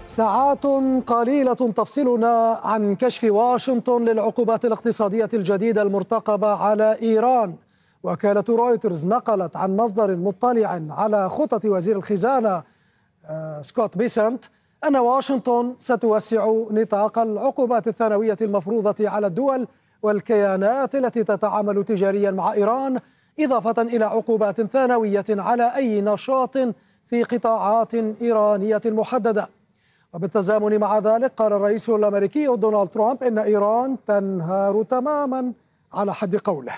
ساعات قليلة تفصلنا عن كشف واشنطن للعقوبات الاقتصادية الجديدة المرتقبة على إيران. وكالة رويترز نقلت عن مصدر مطلع على خطط وزير الخزانة سكوت بيسنت أن واشنطن ستوسع نطاق العقوبات الثانوية المفروضة على الدول والكيانات التي تتعامل تجاريا مع إيران، إضافة إلى عقوبات ثانوية على أي نشاط في قطاعات إيرانية محددة. وبالتزامن مع ذلك قال الرئيس الأمريكي دونالد ترامب إن إيران تنهار تماما على حد قوله.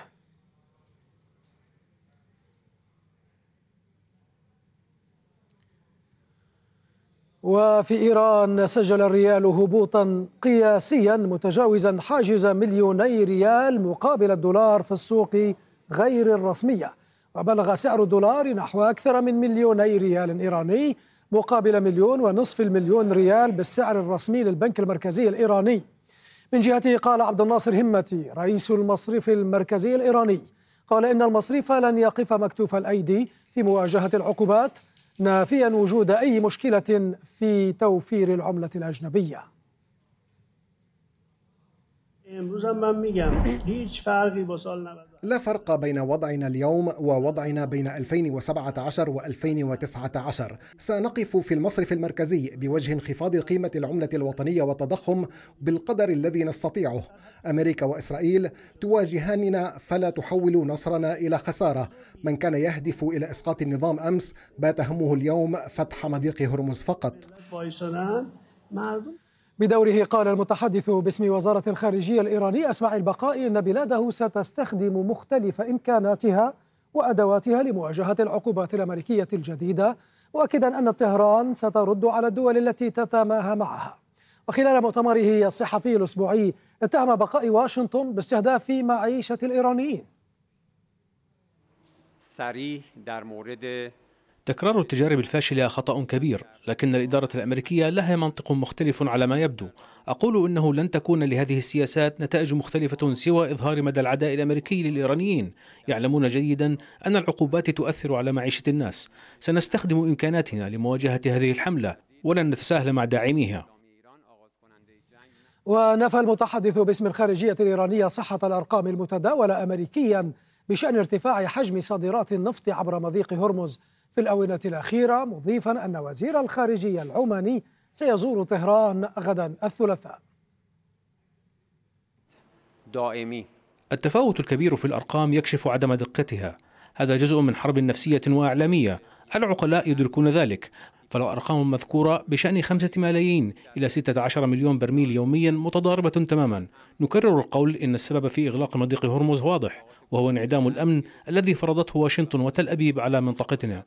وفي إيران سجل الريال هبوطا قياسيا متجاوزا حاجز 2,000,000 ريال مقابل الدولار في السوق غير الرسمية، وبلغ سعر الدولار نحو أكثر من 2,000,000 ريال إيراني مقابل 1,500,000 ريال بالسعر الرسمي للبنك المركزي الإيراني. من جهته قال عبد الناصر همتي رئيس المصرف المركزي الإيراني قال إن المصرف لن يقف مكتوف الأيدي في مواجهة العقوبات، نافيا وجود أي مشكلة في توفير العملة الأجنبية. لا فرق بين وضعنا اليوم ووضعنا بين 2017 و2019. سنقف في المصرف المركزي بوجه انخفاض قيمة العملة الوطنية والتضخم بالقدر الذي نستطيعه. أمريكا وإسرائيل تواجهاننا فلا تحول نصرنا إلى خسارة. من كان يهدف إلى إسقاط النظام أمس بات همه اليوم فتح مضيق هرمز فقط. بدوره قال المتحدث باسم وزارة الخارجية الإيرانية أسماعيل البقائي إن بلاده ستستخدم مختلف إمكاناتها وأدواتها لمواجهة العقوبات الأمريكية الجديدة، مؤكدا أن طهران سترد على الدول التي تتماهى معها. وخلال مؤتمره الصحفي الأسبوعي اتهم بقائي واشنطن باستهداف معيشة الإيرانيين. تكرار التجارب الفاشلة خطأ كبير، لكن الإدارة الأمريكية لها منطق مختلف على ما يبدو. أقول إنه لن تكون لهذه السياسات نتائج مختلفة سوى إظهار مدى العداء الأمريكي للإيرانيين. يعلمون جيدا أن العقوبات تؤثر على معيشة الناس. سنستخدم إمكاناتنا لمواجهة هذه الحملة ولن نتساهل مع داعميها. ونفى المتحدث باسم الخارجية الإيرانية صحة الأرقام المتداولة أمريكيا بشأن ارتفاع حجم صادرات النفط عبر مضيق هرمز في الآونة الأخيرة، مضيفا أن وزير الخارجية العماني سيزور طهران غدا الثلاثاء. التفاوت الكبير في الأرقام يكشف عدم دقتها. هذا جزء من حرب نفسية وإعلامية. العقلاء يدركون ذلك. فالأرقام المذكورة بشأن 5 ملايين إلى 16 مليون برميل يوميا متضاربة تماما. نكرر القول إن السبب في إغلاق مضيق هرمز واضح، وهو انعدام الأمن الذي فرضته واشنطن وتل أبيب على منطقتنا.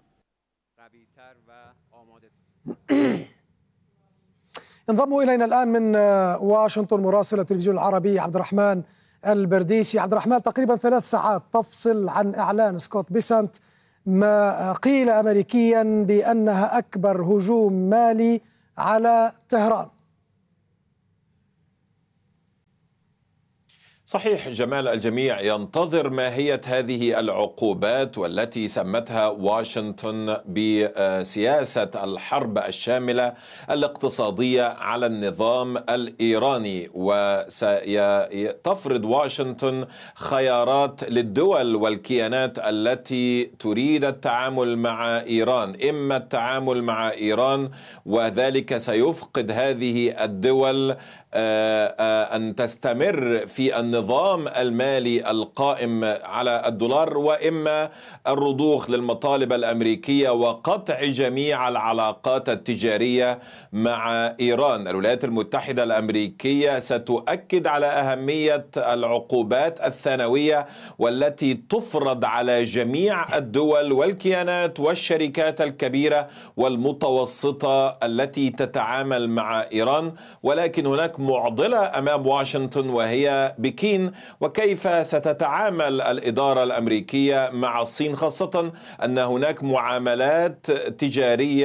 انضم إلينا الآن من واشنطن مراسل التلفزيون العربي عبد الرحمن البرديسي. عبد الرحمن، تقريبا 3 ساعات تفصل عن إعلان سكوت بيسنت ما قيل أمريكيا بأنها أكبر هجوم مالي على طهران. صحيح جمال، الجميع ينتظر ماهية هذه العقوبات والتي سمتها واشنطن بسياسة الحرب الشاملة الاقتصادية على النظام الإيراني. وستفرض واشنطن خيارات للدول والكيانات التي تريد التعامل مع إيران، إما التعامل مع إيران وذلك سيفقد هذه الدول أن تستمر في النظام المالي القائم على الدولار، وإما الرضوخ للمطالب الأمريكية وقطع جميع العلاقات التجارية مع إيران. الولايات المتحدة الأمريكية ستؤكد على أهمية العقوبات الثانوية والتي تفرض على جميع الدول والكيانات والشركات الكبيرة والمتوسطة التي تتعامل مع إيران. ولكن هناك معضلة أمام واشنطن وهي بكين، وكيف ستتعامل الإدارة الأمريكية مع الصين، خاصة أن هناك معاملات تجارية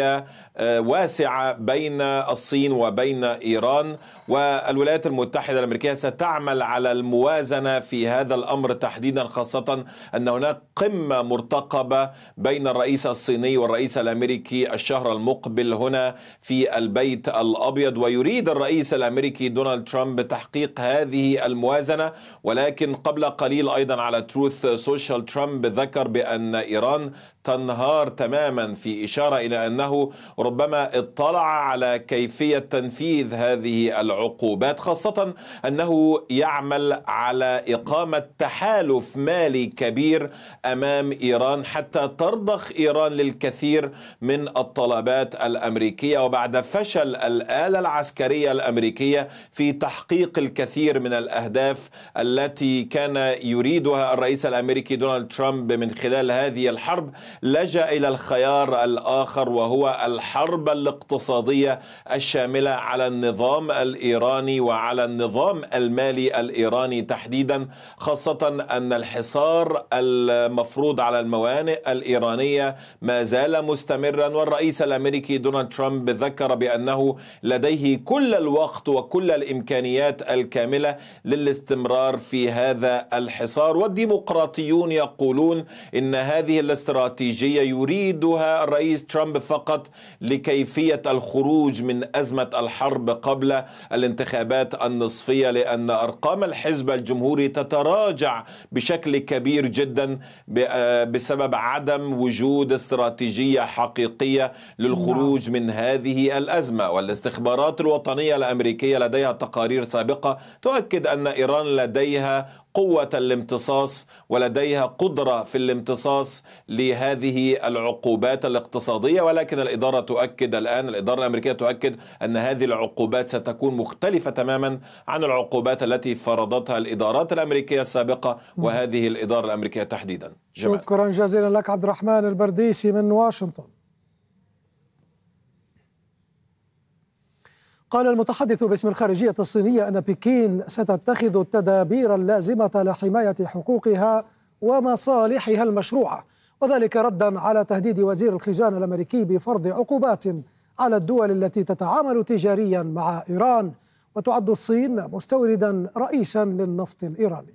واسعة بين الصين وبين إيران، والولايات المتحدة الأمريكية ستعمل على الموازنة في هذا الأمر تحديدا، خاصة أن هناك قمة مرتقبة بين الرئيس الصيني والرئيس الأمريكي الشهر المقبل هنا في البيت الأبيض، ويريد الرئيس الأمريكي دونالد ترامب تحقيق هذه الموازنة. ولكن قبل قليل أيضا على تروث سوشيال ترامب ذكر بأن إيران تنهار تماما، في إشارة إلى أنه ربما اطلع على كيفية تنفيذ هذه العقوبات، خاصة أنه يعمل على إقامة تحالف مالي كبير أمام إيران حتى ترضخ إيران للكثير من الطلبات الأمريكية. وبعد فشل الآلة العسكرية الأمريكية في تحقيق الكثير من الأهداف التي كان يريدها الرئيس الأمريكي دونالد ترامب من خلال هذه الحرب، لجأ إلى الخيار الآخر، وهو الحرب الاقتصادية الشاملة على النظام الإيراني وعلى النظام المالي الإيراني تحديدا، خاصة أن الحصار المفروض على الموانئ الإيرانية ما زال مستمرا. والرئيس الأمريكي دونالد ترامب ذكر بأنه لديه كل الوقت وكل الإمكانيات الكاملة للاستمرار في هذا الحصار. والديمقراطيون يقولون إن هذه الاستراتيجية يريدها الرئيس ترامب فقط لكيفية الخروج من أزمة الحرب قبل الانتخابات النصفية، لأن أرقام الحزب الجمهوري تتراجع بشكل كبير جدا بسبب عدم وجود استراتيجية حقيقية للخروج من هذه الأزمة. والاستخبارات الوطنية الأمريكية لديها تقارير سابقة تؤكد أن إيران لديها قوة الامتصاص ولديها قدرة في الامتصاص لهذه العقوبات الاقتصادية، ولكن الإدارة تؤكد الآن، الإدارة الأمريكية تؤكد أن هذه العقوبات ستكون مختلفة تماما عن العقوبات التي فرضتها الإدارات الأمريكية السابقة وهذه الإدارة الأمريكية تحديدا. شكرا جزيلا لك عبد الرحمن البرديسي من واشنطن. قال المتحدث باسم الخارجية الصينية أن بكين ستتخذ التدابير اللازمة لحماية حقوقها ومصالحها المشروعة، وذلك ردا على تهديد وزير الخزانة الأمريكي بفرض عقوبات على الدول التي تتعامل تجاريا مع إيران، وتعد الصين مستوردا رئيسا للنفط الإيراني.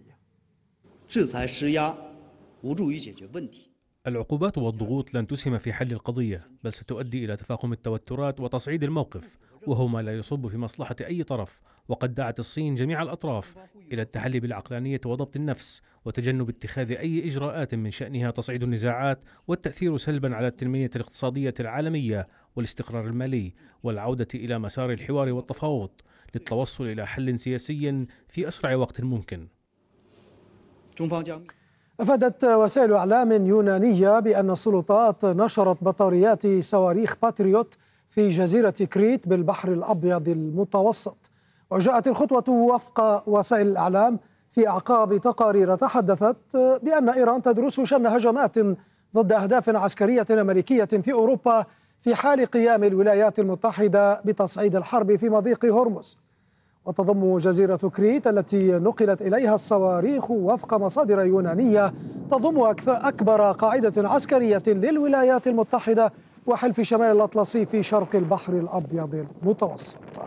العقوبات والضغوط لن تسهم في حل القضية، بل ستؤدي إلى تفاقم التوترات وتصعيد الموقف، وهو ما لا يصب في مصلحة أي طرف. وقد دعت الصين جميع الأطراف إلى التحلي بالعقلانية وضبط النفس وتجنب اتخاذ أي إجراءات من شأنها تصعيد النزاعات والتأثير سلبا على التنمية الاقتصادية العالمية والاستقرار المالي، والعودة إلى مسار الحوار والتفاوض للتوصل إلى حل سياسي في أسرع وقت ممكن. أفادت وسائل إعلام يونانية بأن السلطات نشرت بطاريات صواريخ باتريوت في جزيرة كريت بالبحر الأبيض المتوسط، وجاءت الخطوة وفق وسائل الإعلام في أعقاب تقارير تحدثت بأن إيران تدرس شن هجمات ضد أهداف عسكرية أمريكية في أوروبا في حال قيام الولايات المتحدة بتصعيد الحرب في مضيق هرمز. وتضم جزيرة كريت التي نقلت إليها الصواريخ وفق مصادر يونانية تضم أكبر قاعدة عسكرية للولايات المتحدة وحلف شمال الأطلسي في شرق البحر الأبيض المتوسط.